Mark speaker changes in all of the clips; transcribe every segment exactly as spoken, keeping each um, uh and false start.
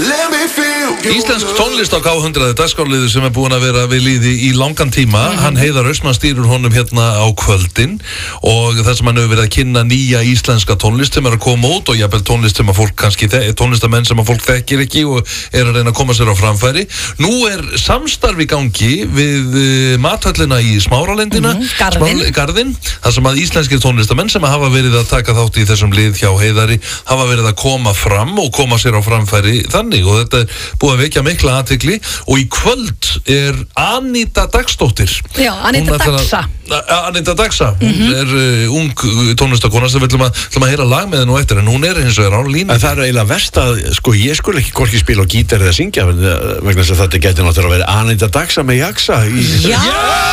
Speaker 1: Íslensk tónlist á K hundrað dagskrárliður sem er búin að vera við líði í langan tíma. Mm-hmm. Hann Heiðar Austmann stýrur honum hérna á kvöldin og það sem hann hefur verið að kynna nýja íslenska tónlist sem er að koma út og jafnvel tónlist sem að fólk kannski tónlistamenn sem að fólk þekkir ekki og er að reyna að koma sér á framfæri. Nú er samstarf í gangi við uh, mathöllina í Smáralindina,
Speaker 2: mm-hmm. Garðinn.
Speaker 1: Garðinn, þar sem að íslenskir tónlistamenn sem að hafa verið að taka þátt í þessum lið hjá Heiðari hafa verið að koma fram og koma sér á framfæri þannig og þetta er búið að vekja mikla athygli og í kvöld er Anita Dagsdóttir.
Speaker 2: Já, Anita Dagsa.
Speaker 1: Anita Dagsa, hún
Speaker 2: mm-hmm.
Speaker 1: er uh, ung tónlistakona sem við ætlum að, ætlum að heyra lag með henni og eftir en hún er eins og er á línu.
Speaker 3: En það er eiginlega verst að, sko, ég skul ekki hvorki spila á gítar eða syngja vegna þess að þetta getur náttúrulega að vera Anita Dagsa með Jaxa. Í...
Speaker 2: Já!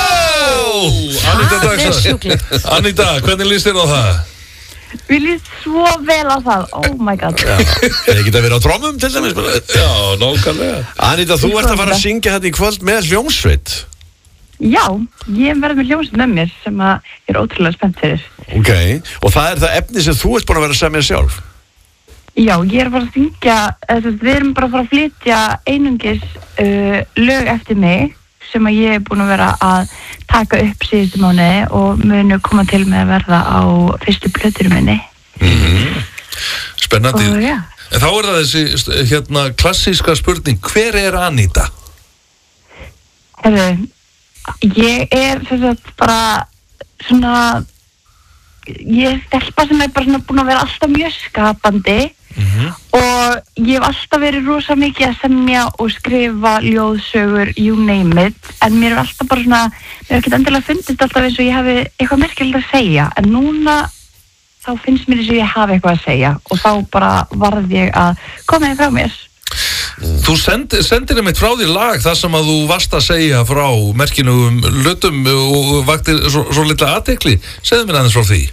Speaker 1: Anita Dagsa. Anita, hvernig líst þér á það?
Speaker 4: Við líst svo vel á það, oh my god.
Speaker 3: Já, það geta verið á trommum til dæmis.
Speaker 1: Já, nákvæmlega.
Speaker 3: Anita, þú ert að fara að syngja þetta í kvöld með hljómsveit.
Speaker 4: Já, ég verði með hljómsveit með mér sem að ég er ótrúlega spennt fyrir.
Speaker 3: Ok, og það er það efni sem þú ert búin að vera að semja sjálf?
Speaker 4: Já, ég er bara að syngja, þess að við erum bara að fara að flytja einungis uh, lög eftir mig sem að ég er búin að vera að taka upp síðustu mánuði og munu koma til með að verða á fyrstu plötunum minni.
Speaker 1: Mm-hmm. Spennandi.
Speaker 4: Og, ja.
Speaker 1: En þá er það þessi hérna, klassíska spurning, hver er Anita?
Speaker 4: Herru, ég er sem sagt bara svona, ég er stelpa sem er bara svona búin að vera alltaf mjög skapandi. Mm-hmm. Og ég hef alltaf verið rosa mikið að semja og skrifa ljóðsögur, you name it, en mér er alltaf bara svona, mér er ekkert endilega fundist alltaf eins og ég hafi eitthvað merkilegt að segja, en núna þá finnst mér eins og ég hafi eitthvað að segja og þá bara varð ég að koma þér frá mér.
Speaker 1: Þú sendi, sendir einmitt frá því lag þar sem að þú varst að segja frá merkinugum hlutum og vaktir svo, svo litla athygli. Segðu mér aðeins frá því.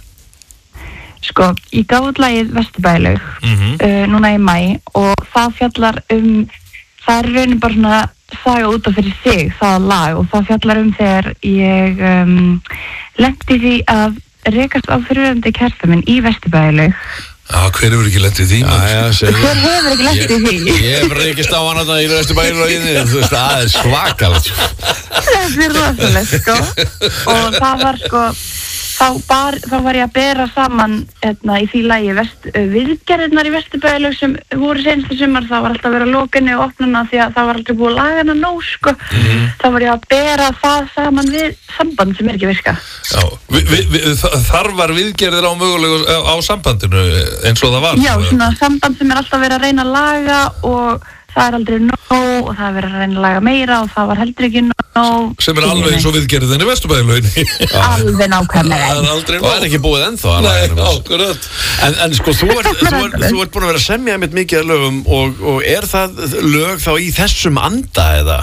Speaker 4: Sko, ég gaf út lagið Vesturbæjarlaug mm-hmm. uh, núna í maí og það fjallar um, það er raunin bara svona saga út af fyrir sig, það lag og það fjallar um þegar ég um, lenti því að rekast á fyrirverandi kærasta minn í Vesturbæjarlaug.
Speaker 1: Já, hver hefur ekki lent í því?
Speaker 3: Já, já,
Speaker 4: hver hefur ekki lent í því?
Speaker 3: Ég hef rekist á hann þarna í Vesturbæjarlauginni, þú veist, það er svakalegt.
Speaker 4: Þetta er rosalegt, sko. Og það var, sko, þá, bar, þá var ég að bera saman etna, í því lagi vest, viðgerðirnar í Vesturbæjarlaug sem voru seinstu sumar, það var alltaf að vera lokinni og opnuna því að það var aldrei búið að laga hana nóg, sko. Mm-hmm. Þá var ég að bera það saman við samband sem er ekki virka.
Speaker 1: Já, vi, vi, vi, þar var viðgerðir á mögulegu á sambandinu eins og það var.
Speaker 4: Já, svona samband sem er alltaf verið að reyna að laga og það er aldrei nóg og það er verið að reyna að laga meira og það var heldur ekki nóg.
Speaker 1: Sem er alveg eins og viðgerðin í Vesturbæjarlauginni.
Speaker 4: Alveg nákvæmlega.
Speaker 1: Það er aldrei nóg.
Speaker 3: Það er ekki búið ennþá.
Speaker 1: Nei, ákvörð.
Speaker 3: En, en sko, þú ert, þú, ert, þú ert búin að vera að semja mitt mikið að lögum og, og er það lög þá í þessum anda eða?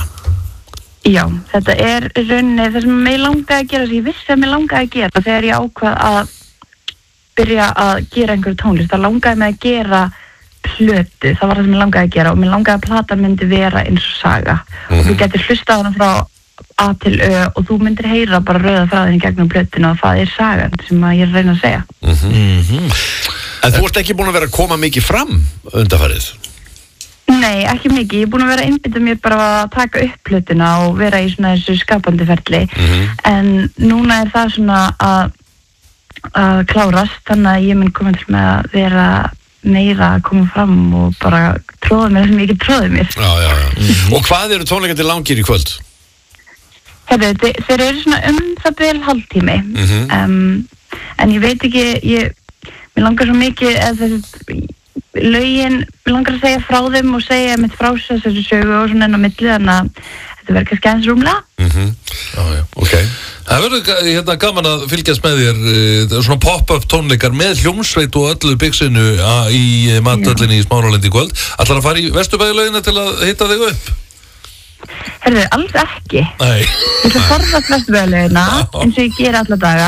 Speaker 4: Já, þetta er rauninni það sem mig langaði að gera, sem ég vissi að mig langaði að gera þegar ég ákvað að byrja að gera einhverju tónlist. Það langaði mig að gera plötu, það var það sem ég langaði að gera og mér langaði að platan myndi vera eins og saga. Mm-hmm. Og þú getur hlustað hana frá A til Ö og þú myndir heyra bara rauða þráðinn í gegnum plötuna og það er sagan sem ég er að reyna að segja.
Speaker 3: Mm-hmm. En þú ert ekki búin að vera að koma mikið fram undanfarið?
Speaker 4: Nei, ekki mikið. Ég er búin að vera að einbytta mér bara að taka upp plötuna og vera í svona þessu skapandi ferli. Mm-hmm. En núna er það svona að, að klárast, þannig að ég mun koma til með að vera meira að koma fram og bara tróða mér sem ég ekki tróði mér.
Speaker 3: Já, já, já. Mm-hmm. Og hvað eru tónleikandi langir í kvöld?
Speaker 4: Herru, þeir, þeir eru svona um það bil hálftími. Mm-hmm. um, en ég veit ekki, ég, mér langar svo mikið að þessi lögin, mér langar að segja frá þeim og segja mitt frá þessu sögu og svona enn á milli, þannig að þetta verður kannski aðeins rúmlega.
Speaker 3: Mhm. Já, já, ok.
Speaker 1: Það verður hérna gaman að fylgjast með þér svona pop-up tónleikar með hljómsveit og öllu byggðinu í mathöllinni í Smáralindi í kvöld. Ætlar að fara í Vesturbæjarlaugina til að hitta þig upp?
Speaker 4: Herðu, alls ekki.
Speaker 1: Nei.
Speaker 4: Ég ætla að forðast Vesturbæjarlaugina eins og ég gera alla daga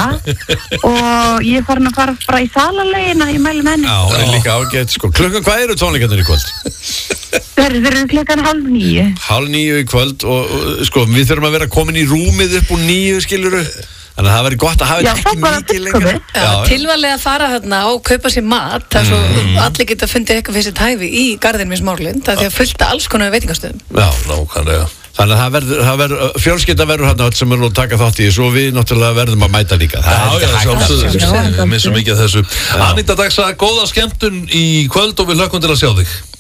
Speaker 4: og ég er farin að fara bara í Salalaugina, ég mæli með henni.
Speaker 3: Já, það er líka ágætt, sko. Klukkan hvað eru tónleikarnir í kvöld?
Speaker 4: Þeir eru klukkan hálf níu.
Speaker 3: Hálf níu í kvöld og, og sko, við þurfum að vera komin í rúmið upp úr níu, skiluru. Þannig að það verður gott að hafa
Speaker 4: Já,
Speaker 3: þetta ekki
Speaker 4: það bara
Speaker 3: mikið
Speaker 4: tilkomi.
Speaker 3: lengur.
Speaker 2: Já, tilvalið að fara þarna og kaupa sér mat þar svo allir geta fundið eitthvað fyrir sitt hæfi í garðinum í Smáralind, það því að fullta alls konar veitingastöðum.
Speaker 3: Já,
Speaker 1: nákvæmlega.
Speaker 3: Þannig að það verður, það verður, fjölskylda verður hérna öll sem eru að taka þátt í þessu og við náttúrulega verðum að mæta líka. Það
Speaker 1: Já,
Speaker 3: er
Speaker 1: já,
Speaker 3: ekki hægt að
Speaker 1: sjálfsögðu, við missum mikið af þessu. Anita Daxa, góða skemmtun í kvöld og við hlökkum til að sjá þig.